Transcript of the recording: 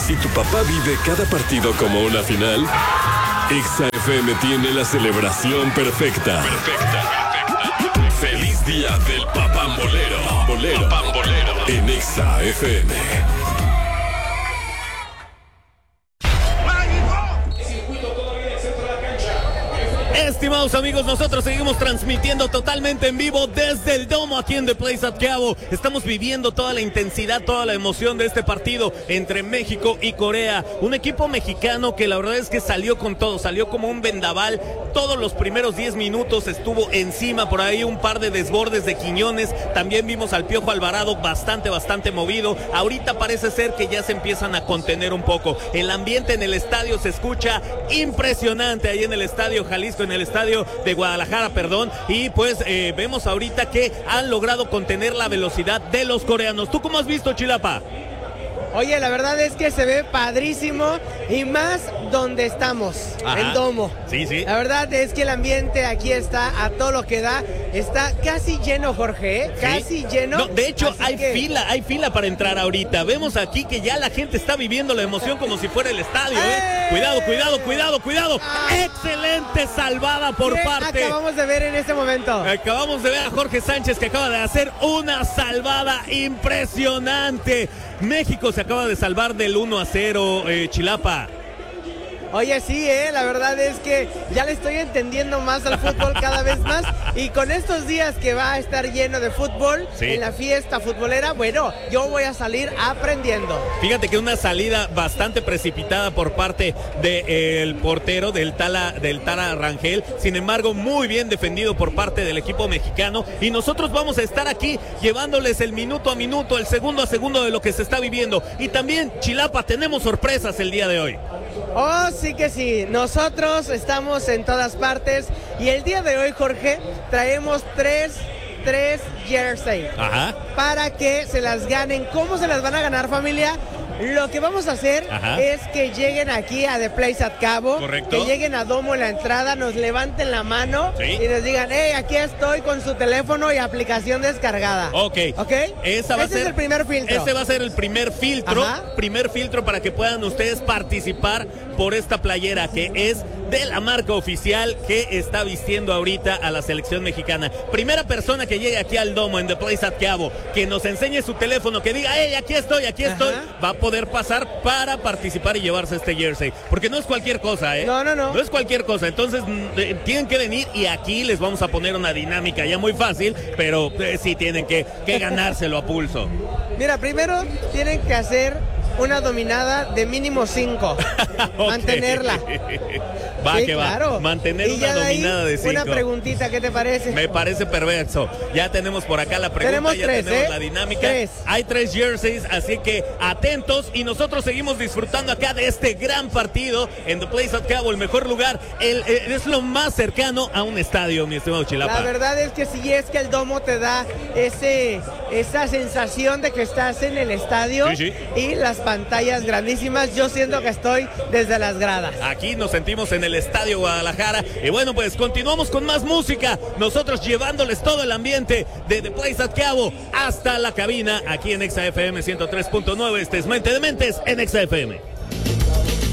Si tu papá vive cada partido como una final, Exa FM tiene la celebración perfecta. Feliz día del Papambolero. En Exa FM. Estimados amigos, nosotros seguimos transmitiendo totalmente en vivo desde el domo aquí en The Place at Cabo. Estamos viviendo toda la intensidad, toda la emoción de este partido entre México y Corea. Un equipo mexicano que la verdad es que salió con todo, salió como un vendaval. Todos los primeros 10 minutos estuvo encima, por ahí un par de desbordes de Quiñones. También vimos al Piojo Alvarado bastante movido. Ahorita parece ser que ya se empiezan a contener un poco. El ambiente en el estadio se escucha impresionante ahí en el Estadio Jalisco, en el estadio de Guadalajara, y pues vemos ahorita que han logrado contener la velocidad de los coreanos. ¿Tú cómo has visto, Chilapa? Oye, la verdad es que se ve padrísimo y más donde estamos, en domo. Sí. La verdad es que el ambiente aquí está a todo lo que da. Está casi lleno, Jorge, ¿eh? Casi lleno. No, de hecho, hay fila para entrar ahorita. Vemos aquí que ya la gente está viviendo la emoción como si fuera el estadio, ¿eh? Cuidado. Excelente salvada por parte. Acabamos de ver en este momento. Acabamos de ver a Jorge Sánchez que acaba de hacer una salvada impresionante. México se acaba de salvar del 1-0, Chilapa. Oye, sí, la verdad es que ya le estoy entendiendo más al fútbol cada vez más, y con estos días que va a estar lleno de fútbol, en la fiesta futbolera, bueno, yo voy a salir aprendiendo. Fíjate que una salida bastante precipitada por parte del portero del Tala Rangel, sin embargo muy bien defendido por parte del equipo mexicano, y nosotros vamos a estar aquí llevándoles el minuto a minuto, el segundo a segundo de lo que se está viviendo. Y también, Chilapa, tenemos sorpresas el día de hoy. Oh, sí que sí, nosotros estamos en todas partes, y el día de hoy, Jorge, traemos tres jerseys para que se las ganen. ¿Cómo se las van a ganar, familia? Lo que vamos a hacer es que lleguen aquí a The Place at Cabo. Correcto. Que lleguen a Domo en la entrada, nos levanten la mano y nos digan, aquí estoy con su teléfono y aplicación descargada. Ok. Ese es el primer filtro. Ese va a ser el primer filtro para que puedan ustedes participar por esta playera que es de la marca oficial que está vistiendo ahorita a la selección mexicana. Primera persona que llegue aquí al domo en The Place at Cabo, que nos enseñe su teléfono, que diga, aquí estoy, va a poder pasar para participar y llevarse este jersey. Porque no es cualquier cosa, No. No es cualquier cosa. Entonces, tienen que venir y aquí les vamos a poner una dinámica ya muy fácil, pero sí tienen que ganárselo a pulso. Mira, primero tienen que hacer una dominada de mínimo 5. Mantenerla. Va. Mantener una dominada de 5. Una preguntita, ¿qué te parece? Me parece perverso. Ya tenemos por acá la pregunta, tenemos la dinámica. Hay 3 jerseys, así que atentos, y nosotros seguimos disfrutando acá de este gran partido en The Place at Cabo, el mejor lugar. Es lo más cercano a un estadio, mi estimado Chilapa. La verdad es que sí, es que el domo te da esa sensación de que estás en el estadio, y las pantallas grandísimas. Yo siento que estoy desde las gradas. Aquí nos sentimos en el Estadio Guadalajara, y bueno, pues continuamos con más música, nosotros llevándoles todo el ambiente de The Place at Cabo hasta la cabina aquí en Exa FM 103.9. Este es Mente de Mentes en Exa FM.